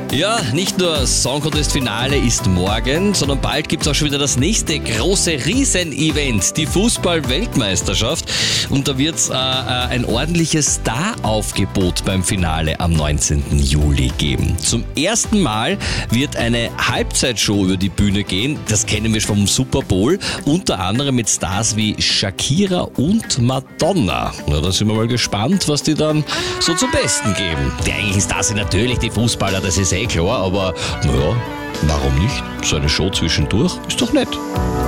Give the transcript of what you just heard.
Ja, nicht nur Song Contest Finale ist morgen, sondern bald gibt es auch schon wieder das nächste große Riesen-Event, die Fußball-Weltmeisterschaft. Und da wird es ein ordentliches Star-Aufgebot beim Finale am 19. Juli geben. Zum ersten Mal wird eine Halbzeitshow über die Bühne gehen. Das kennen wir vom Super Bowl. Unter anderem mit Stars wie Shakira und Madonna. Na, da sind wir mal gespannt, was die dann so zum Besten geben. Die eigentlichen Stars sind natürlich die Fußballer, das ist klar, aber naja, warum nicht? So eine Show zwischendurch ist doch nett.